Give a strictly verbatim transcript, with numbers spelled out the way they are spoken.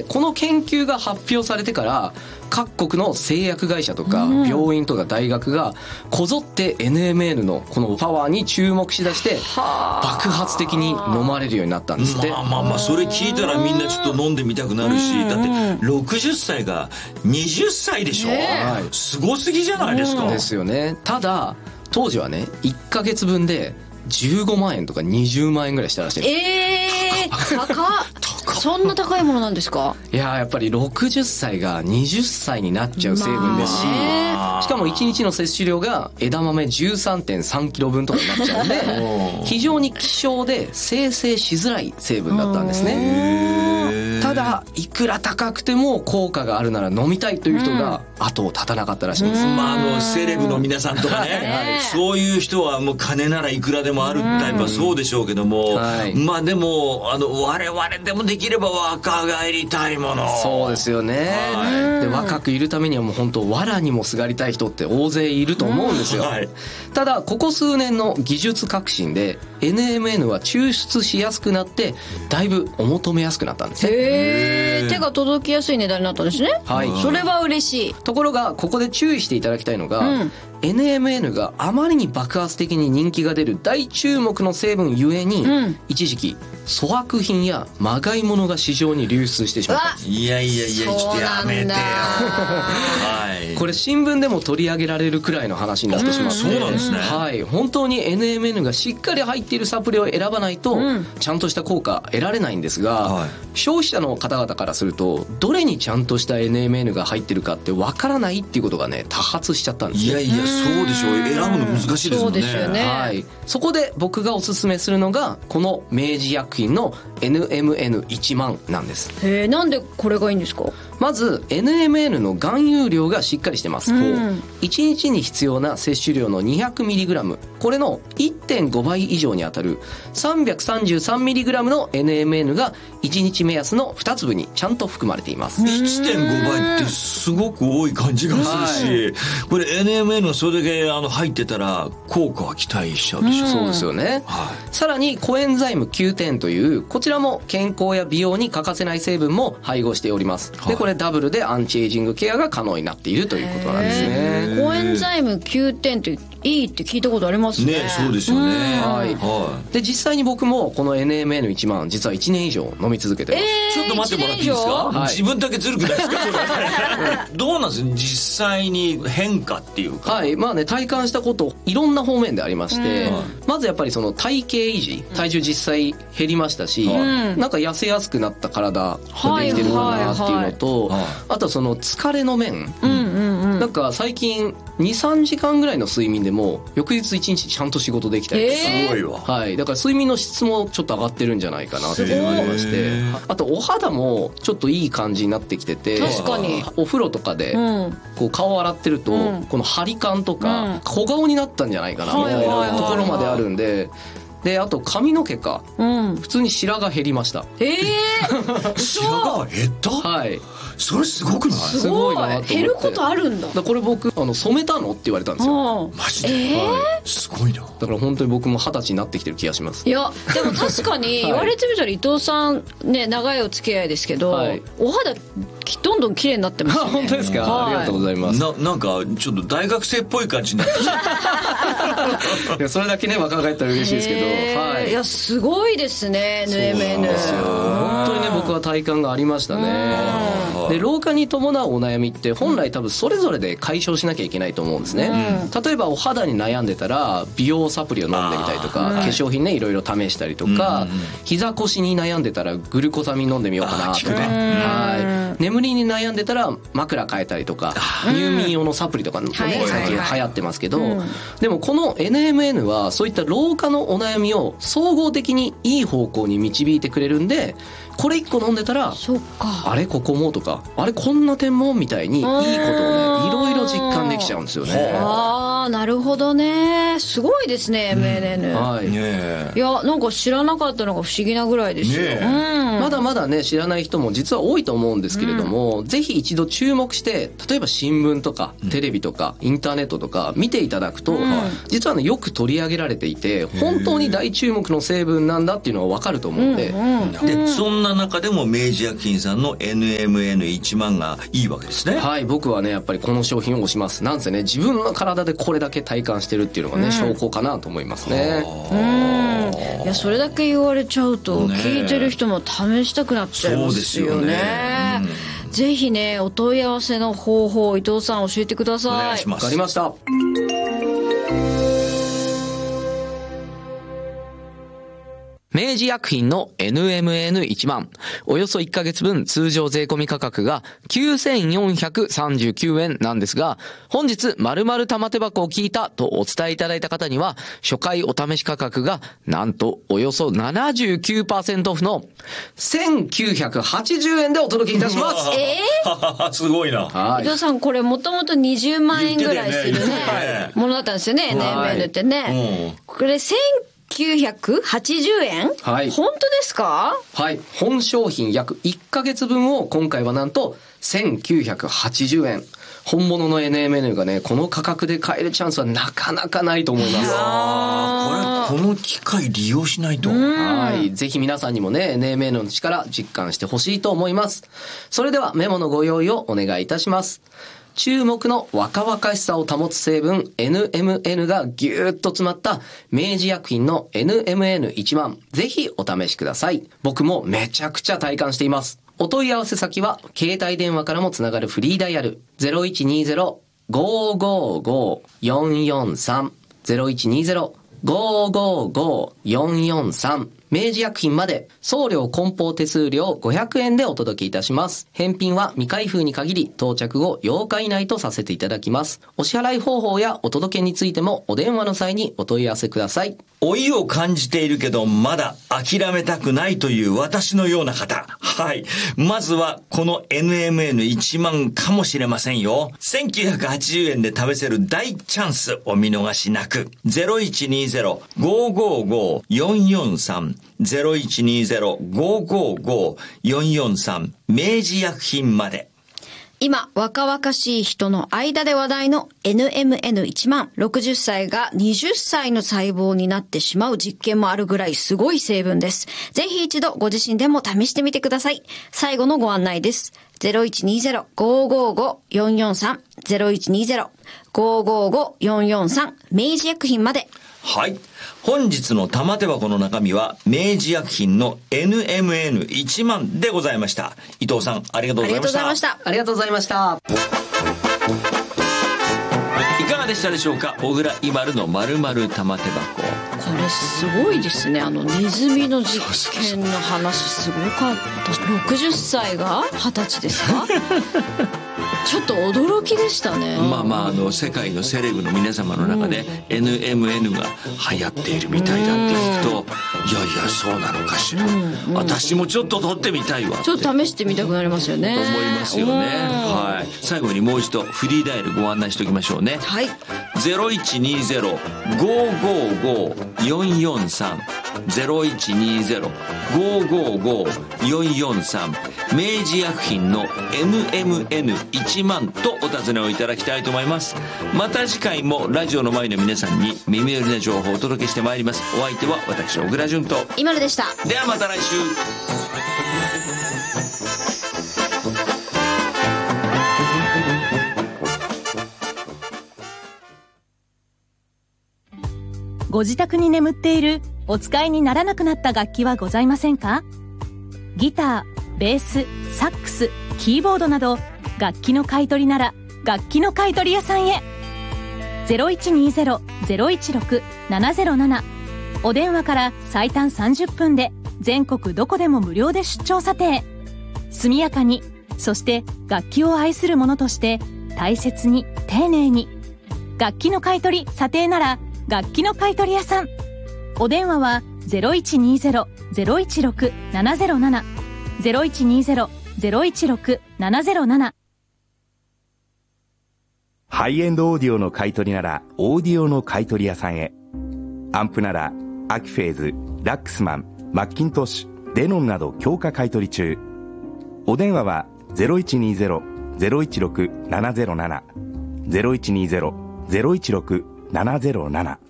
この研究が発表されてから各国の製薬会社とか病院とか大学がこぞって エヌエムエヌ のこのパワーに注目しだして爆発的に飲まれるようになったんですって。 まあまあまあそれ聞いたらみんなちょっと飲んでみたくなるし、だってろくじゅっさいがにじゅっさいでしょ、ね、すごすぎじゃないですか。 ですよね。ただ当時はねいっかげつぶんでじゅうごまんえんとかにじゅうまんえんぐらいしたらしいんです。 えー、高っそんな高いものなんですか。 いややっぱりろくじゅっさいがにじゅっさいになっちゃう成分ですし、まあ、しかもいちにちの摂取量が枝豆 じゅうさんてんさんキロぶんとかになっちゃうんで非常に希少で生成しづらい成分だったんですね。ただいくら高くても効果があるなら飲みたいという人が後を絶たなかったらしいんです。 まあ、あのセレブの皆さんとかね、はい、そういう人はもう金ならいくらでもあるタイプはそうでしょうけども、はい、まあでもあの我々でもできれば若返りたいもの。 そうですよね、はい、で若くいるためにはもう本当藁にもすがりたい人って大勢いると思うんですよ、はい、ただここ数年の技術革新で エヌエムエヌ は抽出しやすくなってだいぶお求めやすくなったんですね。 へー、手が届きやすい値段になったんですね。 はい、 それは嬉しい。 ところがここで注意していただきたいのが、うん、エヌエムエヌ があまりに爆発的に人気が出る大注目の成分ゆえに、うん、一時期粗悪品やまがいものが市場に流出してしまったんです。 いやいやいやちょっとやめてよはい、 これ新聞でも取り上げられるくらいの話になってしまって、 うん、そうなんですね、 はい、本当に エヌエムエヌ がしっかり入っているサプリを選ばないと、うん、ちゃんとした効果得られないんですが、はい、消費者の方々からするとどれにちゃんとした エヌエムエヌ が入ってるかってわからないっていうことがね多発しちゃったんですよ。 いやいやそうでしょう、選ぶの難しいですもんね。 そうですよね、 はい、そこで僕がおすすめするのがこの明治薬品の エヌエムエヌいちまん なんです。 へー、なんでこれがいいんですか。 まず エヌエムエヌ の含有量がしっかりしてます、うん、いちにちに必要な摂取量の にひゃくミリグラム これの いってんごばい以上にあたる さんびゃくさんじゅうさんミリグラム の エヌエムエヌ がいちにち目安のにつぶにちゃんと含まれています。 いってんごばいってすごく多い感じがするし、はい、これ エヌエムエヌ がそれだけあの入ってたら効果は期待しちゃうでしょ、うん、 そうですよね、はい、さらにコエンザイムきゅうてんというこちらも健康や美容に欠かせない成分も配合しております、はい、でこれダブルでアンチエイジングケアが可能になっているということなんですね。 コエンザイムきゅうてんっていいって聞いたことありますね。 ね、そうですよね、 はい、はい、で実際に僕もこの エヌエムエヌいちまん実はいちねん以上飲み続けてます、 えー、 ちょっと待ってもらっていいですか、はい、自分だけずるくないですかどうなんです実際に変化っていうか。 はい、まあね体感したこといろんな方面でありまして、まずやっぱりその体型維持、体重実際減りましたし、うん、なんか痩せやすくなった体ができてるかなっていうのと、はいはいはい、あとその疲れの面、うんうんうん、なんか最近 にさんじかんぐらいの睡眠でも翌日いちにちちゃんと仕事できたりとか、 えー、すごいわ、 はい、だから睡眠の質もちょっと上がってるんじゃないかなっていうのがありまして、あとお肌もちょっといい感じになってきてて、 確かにお風呂とかでこう顔洗ってると、うん、この張り感とか小顔になったんじゃないかなみたいなところまであるんで、であと髪の毛か、うん、普通に白髪減りました。 えー、 白髪減った？ はい、 それすごくない？ すごいなと思って。減ることあるんだ。 だこれ僕あの染めたのって言われたんですよ。 マジで、 えーはい、すごいな。 だから本当に僕も二十歳になってきてる気がします。 いやでも確かに言われてみたら伊藤さんね長いお付き合いですけど、はい、お肌どんどん綺麗になってますね。 本当ですか、はい、ありがとうございます。 な, なんかちょっと大学生っぽい感じになってきたいやそれだけね若返ったら嬉しいですけど、はい、 いやすごいですね エヌエムエヌ。 本当にね僕は体感がありましたね。で老化に伴うお悩みって本来多分それぞれで解消しなきゃいけないと思うんですね、うん、例えばお肌に悩んでたら美容サプリを飲んでみたりとか、化粧品ねいろいろ試したりとか、うん、膝腰に悩んでたらグルコサミン飲んでみようかなとか、はい、眠りに悩んでたら枕変えたりとか入眠用のサプリとかもね、最近流行ってますけど、うん、でもこの エヌエムエヌ はそういった老化のお悩みを総合的にいい方向に導いてくれるんで、これいっこ飲んでたらあれここもとかあれこんな点もみたいにいいことをねいろいろ実感できちゃうんですよね。 あああ、なるほどね。すごいですね、うん、エムエヌエヌ。 はい。 ね、 いや、なんか知らなかったのが不思議なぐらいですよ。ね、うん、 まだまだね、知らない人も実は多いと思うんですけれども、うん、ぜひ一度注目して、例えば新聞とか、テレビとか、インターネットとか見ていただくと、うん、実はね、よく取り上げられていて、本当に大注目の成分なんだっていうのは分かると思うんで。 うんうん、で、そんな中でも明治薬品さんの エヌエムエヌいちまんがいいわけですね。 はい、僕はね、やっぱりこの商品を推します。なんせね、自分の体でこれだけ体感してるっていうのがね、うん、証拠かなと思いますね。 うん。いや、それだけ言われちゃうと、ね、聞いてる人も試したくなっちゃいますよね。そうですよね。うん、ぜひね、お問い合わせの方法、伊藤さん教えてください。お願いします。 わかりました。明治薬品の エヌエムエヌいちまん。およそいっかげつぶん通常税込み価格がきゅうせんよんひゃくさんじゅうきゅうえんなんですが、本日〇〇玉手箱を聞いたとお伝えいただいた方には、初回お試し価格がなんとおよそ ななじゅうきゅうパーセント オフのせんきゅうひゃくはちじゅうえんでお届けいたします。 えー、 すごいな。 はい、伊藤さん、これもともとにじゅうまんえんぐらいするね、ねものだったんですよね、エヌエムエヌ ってね。うん、これせんきゅうひゃくはちじゅうえん、はい、本当ですか？ はい。本商品約いっかげつぶんを今回はなんとせんきゅうひゃくはちじゅうえん。本物の エヌエムエヌ がね、この価格で買えるチャンスはなかなかないと思います。 あこれ、この機会利用しないと。 はい。ぜひ皆さんにもね、エヌエムエヌ の力実感してほしいと思います。それではメモのご用意をお願いいたします。注目の若々しさを保つ成分 エヌエムエヌ がぎゅーっと詰まった明治薬品の エヌエムエヌいちまん。ぜひお試しください。僕もめちゃくちゃ体感しています。お問い合わせ先は携帯電話からもつながるフリーダイヤル ゼロいちにゼロ ごーごーごー よんよんさん ゼロいちにゼロ ごーごーごー よんよんさん明治薬品まで送料梱包手数料ごひゃくえんでお届けいたします。返品は未開封に限り到着後ようか以内とさせていただきます。お支払い方法やお届けについてもお電話の際にお問い合わせください。 老いを感じているけどまだ諦めたくないという私のような方。はい。まずはこの エヌエムエヌいちまんかもしれませんよ。せんきゅうひゃくはちじゅうえんで試せる大チャンスお見逃しなく。ゼロいちにゼロ ごーごーごー よんよんさん ゼロいちにゼロ ごーごーごー よんよんさん明治薬品まで。 今、若々しい人の間で話題の エヌエムエヌいちまん。ろくじゅっさいがはたちの細胞になってしまう実験もあるぐらいすごい成分です。ぜひ一度ご自身でも試してみてください。最後のご案内です。ゼロいちにゼロ ごーごーごー よんよんさん ゼロいちにゼロ ごーごーごー よんよんさん明治薬品まで。 はい。本日の玉手箱の中身は明治薬品の エヌエムエヌいちまんでございました。伊藤さん、ありがとうございました。 ありがとうございました。 いかがでしたでしょうか？小倉イマルの〇〇玉手箱。 これすごいですね。あのネズミの実験の話すごかった。ろくじゅっさいがはたちですか？ちょっと驚きでしたね。 まあまあ、あの世界のセレブの皆様の中で エヌエムエヌ が流行っているみたいだって聞くと、いやいやそうなのかしら、うんうん、私もちょっと撮ってみたいわってちょっと試してみたくなりますよね。 と思いますよね。はい。最後にもう一度フリーダイヤルご案内しておきましょうね。 はい。 ゼロいちにゼロ ごーごーごー よんよんさん ゼロいちにゼロ ごーごーごー よんよんさん明治薬品の エヌエムエヌいちまんとお尋ねをいただきたいと思います。また次回もラジオの前の皆さんに耳寄りな情報をお届けしてまいります。お相手は私小倉淳と今るでした。 ではまた来週。 ご自宅に眠っているお使いにならなくなった楽器はございませんか？ギター、ベース、サックス、キーボードなど楽器の買い取りなら楽器の買い取り屋さんへ。 ゼロいちにゼロ ゼロいちろく ななゼロなな お電話から最短さんじゅっぷんで全国どこでも無料で出張査定。速やかに、そして楽器を愛する者として大切に丁寧に。楽器の買い取り査定なら楽器の買い取り屋さん。お電話は ゼロいちにゼロ ゼロいちろく ななゼロなな ゼロいちにゼロ ゼロいちろく ななゼロななハイエンドオーディオの買い取りならオーディオの買い取り屋さんへ。アンプならアキフェーズ、ラックスマン、マッキントッシュ、デノンなど強化買い取り中。お電話は ゼロいちにゼロ ゼロいちろく ななゼロなな ゼロいちにゼロ ゼロいちろく ななゼロなな。